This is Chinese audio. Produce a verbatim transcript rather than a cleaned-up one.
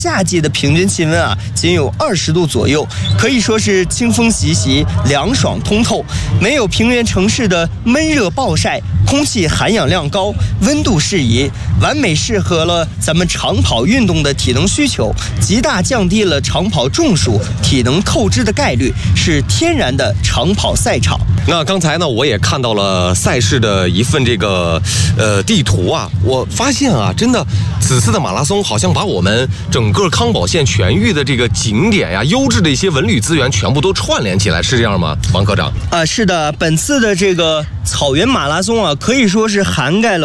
夏季的平均气温啊，仅有二十度左右，可以说是清风习习，凉爽通透，没有平原城市的闷热暴晒，空气含氧量高，温度适宜，完美适合了咱们长跑运动的体能需求，极大降低了长跑中暑、体能透支的概率，是天然的长跑赛场。 那刚才呢，我也看到了赛事的一份这个呃地图啊，我发现啊，真的此次的马拉松好像把我们整个康保县全域的这个景点呀、优质的一些文旅资源全部都串联起来，是这样吗，王科长？ 啊，是的，本次的这个草原马拉松啊，可以说是涵盖了